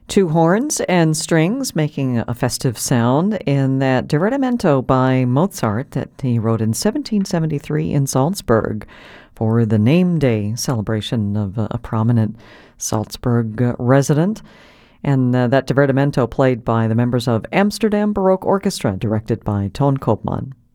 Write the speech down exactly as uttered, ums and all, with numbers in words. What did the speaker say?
Two horns and strings making a festive sound in that Divertimento by Mozart that he wrote in seventeen seventy-three in Salzburg for the name day celebration of a, a prominent Salzburg uh, resident. And uh, that Divertimento played by the members of Amsterdam Baroque Orchestra, directed by Toon Koopman.